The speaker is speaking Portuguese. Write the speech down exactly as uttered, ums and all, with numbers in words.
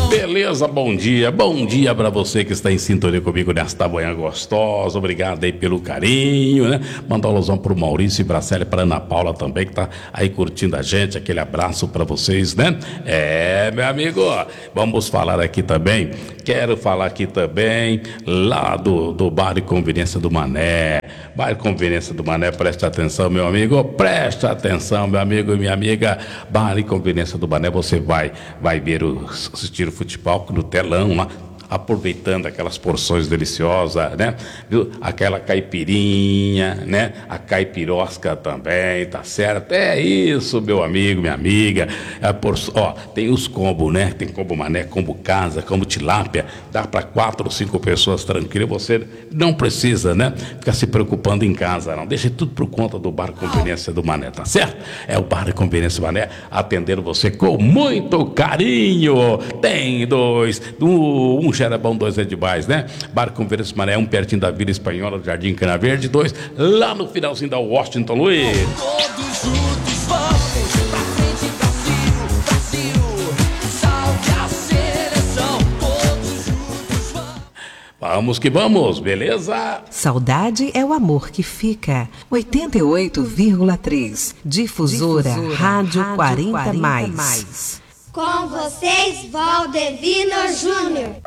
Beleza, bom dia, bom dia pra você que está em sintonia comigo nesta manhã gostosa, obrigado aí pelo carinho, né? Mandar um alusão pro Maurício e Braceli, pra Ana Paula também, que tá aí curtindo a gente, aquele abraço pra vocês, né? É, meu amigo, vamos falar aqui também, quero falar aqui também, lá do, do Bar e Conveniência do Mané, Bar e Conveniência do Mané, preste atenção, meu amigo, preste atenção, meu amigo e minha amiga, Bar e Conveniência do Mané, você vai, vai ver o, assistir o futebol no telão lá, aproveitando aquelas porções deliciosas, né? Viu? Aquela caipirinha, né? A caipirosca também, tá certo? É isso, meu amigo, minha amiga. É por... Ó, tem os combos, né? Tem combo mané, combo casa, combo tilápia. Dá para quatro ou cinco pessoas tranquilo. Você não precisa, né? Ficar se preocupando em casa, não. Deixa tudo por conta do Bar Conveniência do Mané, tá certo? É o Bar Conveniência do Mané atendendo você com muito carinho. Tem dois, um já era bom, dois é demais, né? Bar Conveniência do Mané, um pertinho da Vila Espanhola, Jardim Cana Verde, dois lá no finalzinho da Washington Luiz. Todos juntos vamos pra frente, Brasil, Brasil, salve a seleção. Todos juntos vamos. Vamos que vamos, beleza? Saudade é o amor que fica. oitenta e oito vírgula três. Difusora, Difusora Rádio, Rádio quarenta, quarenta mais. Com vocês, Valdevino Júnior.